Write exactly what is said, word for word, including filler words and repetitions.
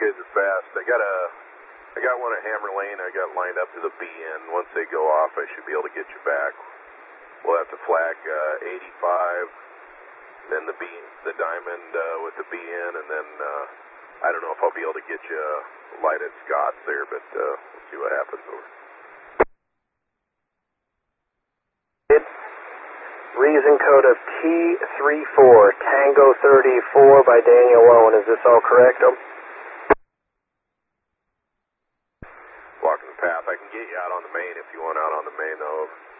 guys are fast. I got a, I got one at Hammer Lane. I got lined up to the B N. Once they go off, I should be able to get you back. We'll have to flag uh, eighty-five, then the B, the Diamond uh, with the B N, and then uh, I don't know if I'll be able to get you uh, light at Scott's there, but uh, we'll see what happens. Over. Reason code of T thirty-four, Tango thirty-four by Daniel Owen. Is this all correct? Um? Walking the path. I can get you out on the main if you want out on the main, though.